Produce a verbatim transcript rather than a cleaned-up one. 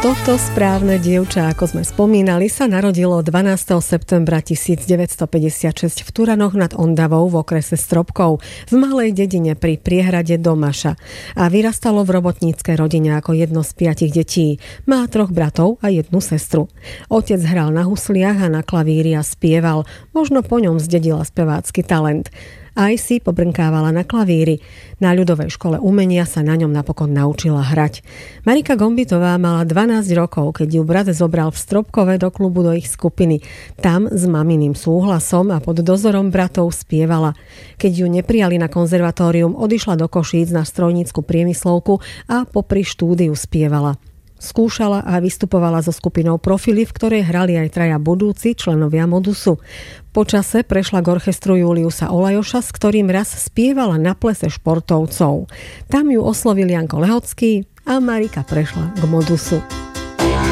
Toto správne dievča, ako sme spomínali, sa narodilo dvanásteho septembra tisícdeväťstopäťdesiatšesť v Turanoch nad Ondavou v okrese Stropkov v malej dedine pri priehrade Domaša a vyrastalo v robotníckej rodine ako jedno z piatich detí. Má troch bratov a jednu sestru. Otec hral na husliach a na klavíri a spieval, možno po ňom zdedila spevácky talent. Aj si pobrnkávala na klavíri. Na ľudovej škole umenia sa na ňom napokon naučila hrať. Marika Gombitová mala dvanásť rokov, keď ju brat zobral v Stropkove do klubu do ich skupiny. Tam s maminým súhlasom a pod dozorom bratov spievala. Keď ju neprijali na konzervatórium, odišla do Košíc na strojnícku priemyslovku a popri štúdiu spievala. Skúšala a vystupovala so skupinou Profily, v ktorej hrali aj traja budúci členovia Modusu. Po čase prešla k orchestru Juliusa Olajoša, s ktorým raz spievala na plese športovcov. Tam ju oslovil Janko Lehocký a Marika prešla k Modusu.